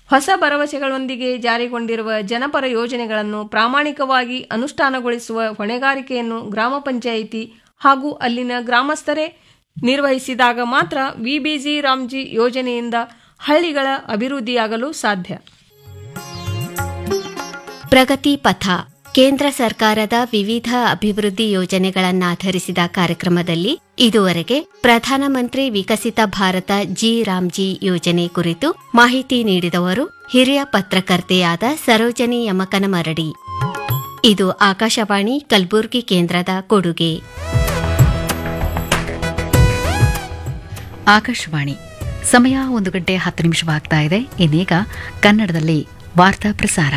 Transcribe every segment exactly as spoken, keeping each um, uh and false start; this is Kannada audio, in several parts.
ಹೊಸ ಭರವಸೆಗಳೊಂದಿಗೆ ಜಾರಿಗೊಂಡಿರುವ ಜನಪರ ಯೋಜನೆಗಳನ್ನು ಪ್ರಾಮಾಣಿಕವಾಗಿ ಅನುಷ್ಠಾನಗೊಳಿಸುವ ಹೊಣೆಗಾರಿಕೆಯನ್ನು ಗ್ರಾಮ ಪಂಚಾಯಿತಿ ಹಾಗೂ ಅಲ್ಲಿನ ಗ್ರಾಮಸ್ಥರೇ ನಿರ್ವಹಿಸಿದಾಗ ಮಾತ್ರ ವಿಬಿಜಿ ರಾಮ್ಜಿ ಯೋಜನೆಯಿಂದ ಹಳ್ಳಿಗಳ ಅಭಿವೃದ್ಧಿಯಾಗಲು ಸಾಧ್ಯ. ಪ್ರಗತಿ ಪಥ ಕೇಂದ್ರ ಸರ್ಕಾರದ ವಿವಿಧ ಅಭಿವೃದ್ಧಿ ಯೋಜನೆಗಳನ್ನಾಧರಿಸಿದ ಕಾರ್ಯಕ್ರಮದಲ್ಲಿ ಇದುವರೆಗೆ ಪ್ರಧಾನಮಂತ್ರಿ ವಿಕಸಿತ ಭಾರತ ಜಿ ರಾಮ್ಜಿ ಯೋಜನೆ ಕುರಿತು ಮಾಹಿತಿ ನೀಡಿದವರು ಹಿರಿಯ ಪತ್ರಕರ್ತೆಯಾದ ಸರೋಜನಿ ಯಮಕನಮರಡಿ. ಇದು ಆಕಾಶವಾಣಿ ಕಲಬುರಗಿ ಕೇಂದ್ರದ ಕೊಡುಗೆ. ಆಕಾಶವಾಣಿ ಸಮಯ ಒಂದು ಗಂಟೆ ಹತ್ತು ನಿಮಿಷವಾಗ್ತಾ ಇದೆ. ಇನ್ನೀಗ ಕನ್ನಡದಲ್ಲಿ ವಾರ್ತಾ ಪ್ರಸಾರ.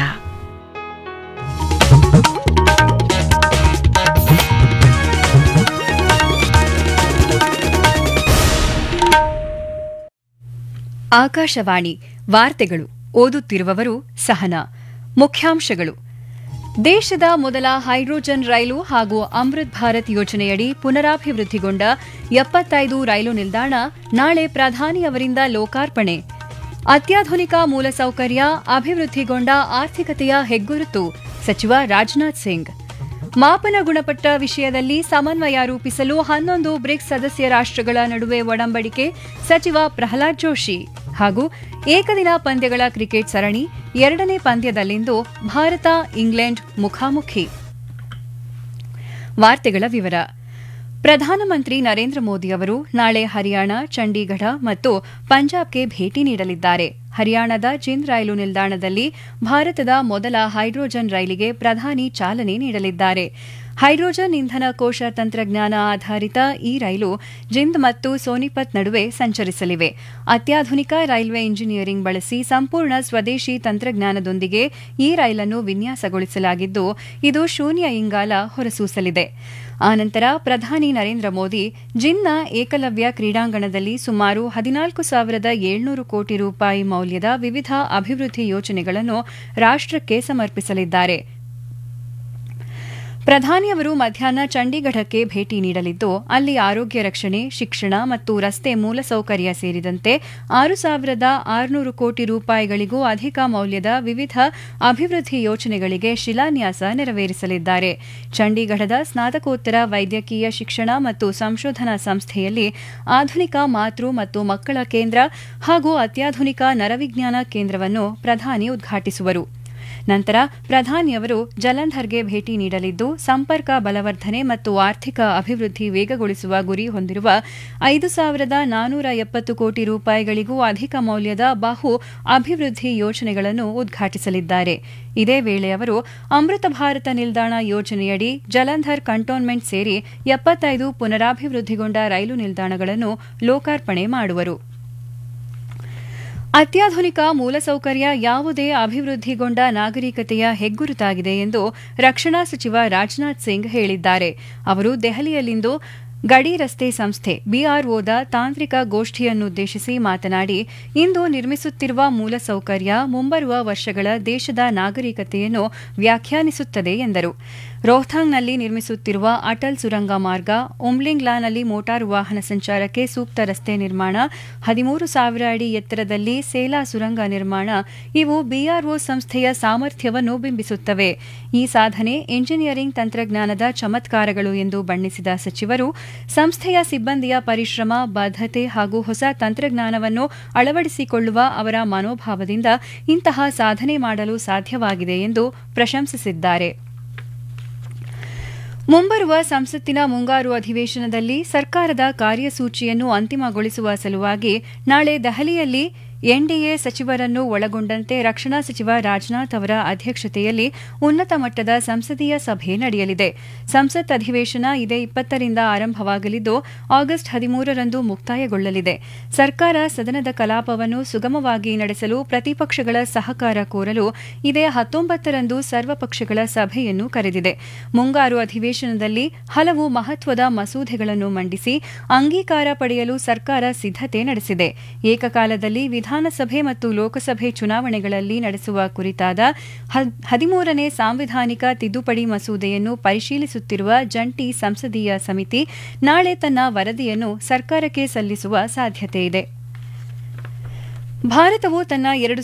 ಆಕಾಶವಾಣಿ ವಾರ್ತೆಗಳು ಓದುತ್ತಿರುವವರು ಸಹನಾ. ಮುಖ್ಯಾಂಶಗಳು: ದೇಶದ ಮೊದಲ ಹೈಡ್ರೋಜನ್ ರೈಲು ಹಾಗೂ ಅಮೃತ್ ಭಾರತ್ ಯೋಜನೆಯಡಿ ಪುನರಾಭಿವೃದ್ಧಿಗೊಂಡ ಎಪ್ಪತ್ತೈದು ರೈಲು ನಿಲ್ದಾಣ ನಾಳೆ ಪ್ರಧಾನಿಯವರಿಂದ ಲೋಕಾರ್ಪಣೆ. ಅತ್ಯಾಧುನಿಕ ಮೂಲಸೌಕರ್ಯ ಅಭಿವೃದ್ಧಿಗೊಂಡ ಆರ್ಥಿಕತೆಯ ಹೆಗ್ಗುರುತು ಸಚಿವ ರಾಜನಾಥ್ ಸಿಂಗ್. ಮಾಪನ ಗುಣಪಟ್ಟ ವಿಷಯದಲ್ಲಿ ಸಮನ್ವಯ ರೂಪಿಸಲು ಹನ್ನೊಂದು ಬ್ರಿಕ್ಸ್ ಸದಸ್ಯ ರಾಷ್ಟ್ರಗಳ ನಡುವೆ ಒಡಂಬಡಿಕೆ ಸಚಿವ ಪ್ರಹ್ಲಾದ್ ಜೋಶಿ. ಹಾಗೂ ಏಕದಿನ ಪಂದ್ಯಗಳ ಕ್ರಿಕೆಟ್ ಸರಣಿ ಎರಡನೇ ಪಂದ್ಯದಲ್ಲಿಂದು ಭಾರತ ಇಂಗ್ಲೆಂಡ್ ಮುಖಾಮುಖಿ. ವಾರ್ತೆಗಳ ವಿವರ. ಪ್ರಧಾನಮಂತ್ರಿ ನರೇಂದ್ರ ಮೋದಿ ಅವರು ನಾಳೆ ಹರಿಯಾಣ, ಚಂಡೀಗಢ ಮತ್ತು ಪಂಜಾಬ್ಗೆ ಭೇಟಿ ನೀಡಲಿದ್ದಾರೆ. ಹರಿಯಾಣದ ಜಿಂದ್ ರೈಲು ನಿಲ್ದಾಣದಲ್ಲಿ ಭಾರತದ ಮೊದಲ ಹೈಡ್ರೋಜನ್ ರೈಲಿಗೆ ಪ್ರಧಾನಿ ಚಾಲನೆ ನೀಡಲಿದ್ದಾರೆ. ಹೈಡ್ರೋಜನ್ ಇಂಧನ ಕೋಶ ತಂತ್ರಜ್ಞಾನ ಆಧಾರಿತ ಈ ರೈಲು ಜಿಂದ್ ಮತ್ತು ಸೋನಿಪತ್ ನಡುವೆ ಸಂಚರಿಸಲಿವೆ. ಅತ್ಯಾಧುನಿಕ ರೈಲ್ವೆ ಇಂಜಿನಿಯರಿಂಗ್ ಬಳಸಿ ಸಂಪೂರ್ಣ ಸ್ವದೇಶಿ ತಂತ್ರಜ್ಞಾನದೊಂದಿಗೆ ಈ ರೈಲನ್ನು ವಿನ್ಯಾಸಗೊಳಿಸಲಾಗಿದ್ದು, ಇದು ಶೂನ್ಯ ಇಂಗಾಲ ಹೊರಸೂಸಲಿದೆ. ಆನಂತರ ಪ್ರಧಾನಿ ನರೇಂದ್ರ ಮೋದಿ ಜಿನ್ನ ಏಕಲವ್ಯ ಕ್ರೀಡಾಂಗಣದಲ್ಲಿ ಸುಮಾರು ಹದಿನಾಲ್ಕು ಸಾವಿರದ ಏಳ್ನೂರು ಕೋಟಿ ರೂಪಾಯಿ ಮೌಲ್ಯದ ವಿವಿಧ ಅಭಿವೃದ್ಧಿ ಯೋಜನೆಗಳನ್ನು ರಾಷ್ಟಕ್ಕೆ ಸಮರ್ಪಿಸಲಿದ್ದಾರೆ. ಪ್ರಧಾನಿಯವರು ಮಧ್ಯಾಹ್ನ ಚಂಡೀಗಢಕ್ಕೆ ಭೇಟಿ ನೀಡಲಿದ್ದು, ಅಲ್ಲಿ ಆರೋಗ್ಯ ರಕ್ಷಣೆ, ಶಿಕ್ಷಣ ಮತ್ತು ರಸ್ತೆ ಮೂಲಸೌಕರ್ಯ ಸೇರಿದಂತೆ ಆರು ಸಾವಿರದ ಆರುನೂರು ಕೋಟಿ ರೂಪಾಯಿಗಳಿಗೂ ಅಧಿಕ ಮೌಲ್ಯದ ವಿವಿಧ ಅಭಿವೃದ್ಧಿ ಯೋಜನೆಗಳಿಗೆ ಶಿಲಾನ್ಯಾಸ ನೆರವೇರಿಸಲಿದ್ದಾರೆ. ಚಂಡೀಗಢದ ಸ್ನಾತಕೋತ್ತರ ವೈದ್ಯಕೀಯ ಶಿಕ್ಷಣ ಮತ್ತು ಸಂಶೋಧನಾ ಸಂಸ್ಥೆಯಲ್ಲಿ ಆಧುನಿಕ ಮಾತೃ ಮತ್ತು ಮಕ್ಕಳ ಕೇಂದ್ರ ಹಾಗೂ ಅತ್ಯಾಧುನಿಕ ನರವಿಜ್ಞಾನ ಕೇಂದ್ರವನ್ನು ಪ್ರಧಾನಿ ಉದ್ಘಾಟಿಸುವರು. ನಂತರ ಪ್ರಧಾನಿಯವರು ಜಲಂಧರ್ಗೆ ಭೇಟಿ ನೀಡಲಿದ್ದು, ಸಂಪರ್ಕ ಬಲವರ್ಧನೆ ಮತ್ತು ಆರ್ಥಿಕ ಅಭಿವೃದ್ಧಿ ವೇಗಗೊಳಿಸುವ ಗುರಿ ಹೊಂದಿರುವ ಐದು ಸಾವಿರದ ನಾನೂರ ಎಪ್ಪತ್ತು ಕೋಟಿ ರೂಪಾಯಿಗಳಿಗೂ ಅಧಿಕ ಮೌಲ್ಯದ ಬಹು ಅಭಿವೃದ್ಧಿ ಯೋಜನೆಗಳನ್ನು ಉದ್ಘಾಟಿಸಲಿದ್ದಾರೆ. ಇದೇ ವೇಳೆ ಅವರು ಅಮೃತ ಭಾರತ ನಿಲ್ದಾಣ ಯೋಜನೆಯಡಿ ಜಲಂಧರ್ ಕಂಟೋನ್ಮೆಂಟ್ ಸೇರಿ ಎಪ್ಪತ್ತೈದು ಪುನರಾಭಿವೃದ್ಧಿಗೊಂಡ ರೈಲು ನಿಲ್ದಾಣಗಳನ್ನು ಲೋಕಾರ್ಪಣೆ ಮಾಡುವರು. ಅತ್ಯಾಧುನಿಕ ಮೂಲಸೌಕರ್ಯ ಯಾವುದೇ ಅಭಿವೃದ್ಧಿಗೊಂಡ ನಾಗರಿಕತೆಯ ಹೆಗ್ಗುರುತಾಗಿದೆ ಎಂದು ರಕ್ಷಣಾ ಸಚಿವ ರಾಜನಾಥ್ ಸಿಂಗ್ ಹೇಳಿದ್ದಾರೆ. ಅವರು ದೆಹಲಿಯಲ್ಲಿಂದು ಗಡಿ ರಸ್ತೆ ಸಂಸ್ಥೆ ಬಿಆರ್ಒದ ತಾಂತ್ರಿಕ ಗೋಷ್ಠಿಯನ್ನುದ್ದೇಶಿಸಿ ಮಾತನಾಡಿ, ಇಂದು ನಿರ್ಮಿಸುತ್ತಿರುವ ಮೂಲಸೌಕರ್ಯ ಮುಂಬರುವ ವರ್ಷಗಳ ದೇಶದ ನಾಗರಿಕತೆಯನ್ನು ವ್ಯಾಖ್ಯಾನಿಸುತ್ತದೆ ಎಂದರು. ರೋಹ್ತಾಂಗ್ನಲ್ಲಿ ನಿರ್ಮಿಸುತ್ತಿರುವ ಅಟಲ್ ಸುರಂಗ ಮಾರ್ಗ, ಉಮ್ಲಿಂಗ್ಲಾನಲ್ಲಿ ಮೋಟಾರು ವಾಹನ ಸಂಚಾರಕ್ಕೆ ಸೂಕ್ತ ರಸ್ತೆ ನಿರ್ಮಾಣ, ಹದಿಮೂರು ಸಾವಿರ ಅಡಿ ಎತ್ತರದಲ್ಲಿ ಸೇಲಾ ಸುರಂಗ ನಿರ್ಮಾಣ ಇವು ಬಿಆರ್ಒ ಸಂಸ್ಥೆಯ ಸಾಮರ್ಥ್ಯವನ್ನು ಬಿಂಬಿಸುತ್ತವೆ. ಈ ಸಾಧನೆ ಎಂಜಿನಿಯರಿಂಗ್ ತಂತ್ರಜ್ಞಾನದ ಚಮತ್ಕಾರಗಳು ಎಂದು ಬಣ್ಣಿಸಿದ ಸಚಿವರು, ಸಂಸ್ಥೆಯ ಸಿಬ್ಬಂದಿಯ ಪರಿಶ್ರಮ, ಬದ್ಧತೆ ಹಾಗೂ ಹೊಸ ತಂತ್ರಜ್ಞಾನವನ್ನು ಅಳವಡಿಸಿಕೊಳ್ಳುವ ಅವರ ಮನೋಭಾವದಿಂದ ಇಂತಹ ಸಾಧನೆ ಮಾಡಲು ಸಾಧ್ಯವಾಗಿದೆ ಎಂದು ಪ್ರಶಂಸಿಸಿದ್ದಾರೆ. ಮುಂಬರುವ ಸಂಸತ್ತಿನ ಮುಂಗಾರು ಅಧಿವೇಶನದಲ್ಲಿ ಸರ್ಕಾರದ ಕಾರ್ಯಸೂಚಿಯನ್ನು ಅಂತಿಮಗೊಳಿಸುವ ಸಲುವಾಗಿ ನಾಳೆ ದೆಹಲಿಯಲ್ಲಿ ಎನ್ಡಿಎ ಸಚಿವರನ್ನು ಒಳಗೊಂಡಂತೆ ರಕ್ಷಣಾ ಸಚಿವ ರಾಜನಾಥ್ ಅವರ ಅಧ್ಯಕ್ಷತೆಯಲ್ಲಿ ಉನ್ನತ ಮಟ್ಟದ ಸಂಸದೀಯ ಸಭೆ ನಡೆಯಲಿದೆ. ಸಂಸತ್ ಅಧಿವೇಶನ ಇದೇ ಇಪ್ಪತ್ತರಿಂದ ಆರಂಭವಾಗಲಿದ್ದು, ಆಗಸ್ಟ್ ಹದಿಮೂರರಂದು ಮುಕ್ತಾಯಗೊಳ್ಳಲಿದೆ. ಸರ್ಕಾರ ಸದನದ ಕಲಾಪವನ್ನು ಸುಗಮವಾಗಿ ನಡೆಸಲು ಪ್ರತಿಪಕ್ಷಗಳ ಸಹಕಾರ ಕೋರಲು ಇದೇ ಹತ್ತೊಂಬತ್ತರಂದು ಸರ್ವಪಕ್ಷಗಳ ಸಭೆಯನ್ನು ಕರೆದಿದೆ. ಮುಂಗಾರು ಅಧಿವೇಶನದಲ್ಲಿ ಹಲವು ಮಹತ್ವದ ಮಸೂದೆಗಳನ್ನು ಮಂಡಿಸಿ ಅಂಗೀಕಾರ ಪಡೆಯಲು ಸರ್ಕಾರ ಸಿದ್ದತೆ ನಡೆಸಿದೆ. ಏಕಕಾಲದಲ್ಲಿ ವಿಧಾನಸಭೆ ಮತ್ತು ಲೋಕಸಭೆ ಚುನಾವಣೆಗಳಲ್ಲಿ ನಡೆಸುವ ಕುರಿತಾದ ಹದಿಮೂರನೇ ಸಾಂವಿಧಾನಿಕ ತಿದ್ದುಪಡಿ ಮಸೂದೆಯನ್ನು ಪರಿಶೀಲಿಸುತ್ತಿರುವ ಜಂಟಿ ಸಂಸದೀಯ ಸಮಿತಿ ನಾಳೆ ತನ್ನ ವರದಿಯನ್ನು ಸರ್ಕಾರಕ್ಕೆ ಸಲ್ಲಿಸುವ ಸಾಧ್ಯತೆಯಿದೆ. ಭಾರತವು ತನ್ನ ಎರಡು